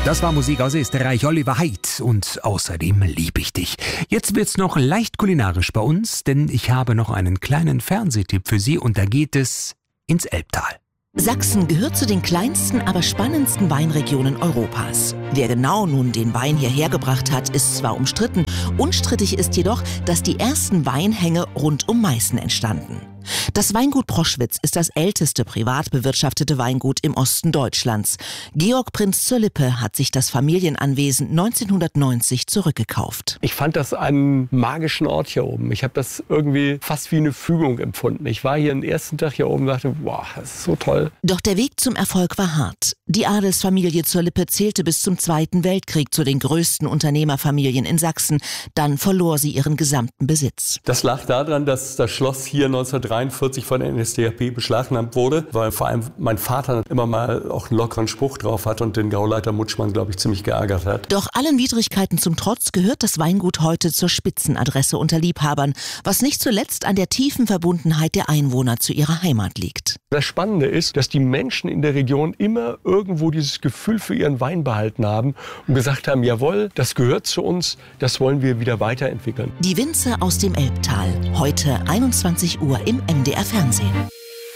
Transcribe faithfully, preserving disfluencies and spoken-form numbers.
Das war Musik aus Österreich, Oliver Haidt. Und außerdem lieb ich dich. Jetzt wird's noch leicht kulinarisch bei uns, denn ich habe noch einen kleinen Fernsehtipp für Sie und da geht es ins Elbtal. Sachsen gehört zu den kleinsten, aber spannendsten Weinregionen Europas. Wer genau nun den Wein hierher gebracht hat, ist zwar umstritten. Unstrittig ist jedoch, dass die ersten Weinhänge rund um Meißen entstanden. Das Weingut Proschwitz ist das älteste privat bewirtschaftete Weingut im Osten Deutschlands. Georg Prinz zur Lippe hat sich das Familienanwesen neunzehnhundertneunzig zurückgekauft. Ich fand das einen magischen Ort hier oben. Ich habe das irgendwie fast wie eine Fügung empfunden. Ich war hier den ersten Tag hier oben und dachte, wow, das ist so toll. Doch der Weg zum Erfolg war hart. Die Adelsfamilie zur Lippe zählte bis zum Zweiten Weltkrieg zu den größten Unternehmerfamilien in Sachsen. Dann verlor sie ihren gesamten Besitz. Das lag daran, dass das Schloss hier neunzehnhundertdreiundvierzig von der N S D A P beschlagnahmt wurde, weil vor allem mein Vater immer mal auch einen lockeren Spruch drauf hat und den Gauleiter Mutschmann, glaube ich, ziemlich geärgert hat. Doch allen Widrigkeiten zum Trotz gehört das Weingut heute zur Spitzenadresse unter Liebhabern, was nicht zuletzt an der tiefen Verbundenheit der Einwohner zu ihrer Heimat liegt. Das Spannende ist, dass die Menschen in der Region immer irgendwo dieses Gefühl für ihren Wein behalten haben und gesagt haben, jawohl, das gehört zu uns, das wollen wir wieder weiterentwickeln. Die Winzer aus dem Elbtal, heute einundzwanzig Uhr im M D R Fernsehen.